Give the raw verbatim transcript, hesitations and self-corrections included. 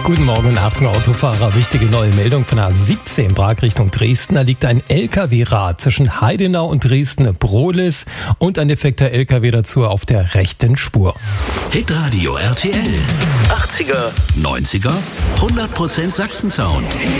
Guten Morgen, Achtung Autofahrer. Wichtige neue Meldung von A siebzehn Prag Richtung Dresden. Da liegt ein L K W-Rad zwischen Heidenau und Dresden-Brohlis und ein defekter L K W dazu auf der rechten Spur. Hitradio R T L. achtziger, neunziger, hundert Prozent Sachsen-Sound.